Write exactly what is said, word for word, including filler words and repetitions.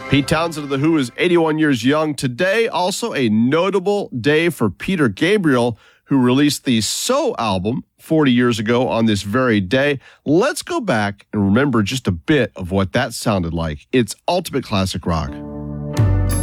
Pete Townsend of The Who is eighty-one years young today. Also a notable day for Peter Gabriel, who released the So album forty years ago on this very day. Let's go back and remember just a bit of what that sounded like. It's ultimate classic rock.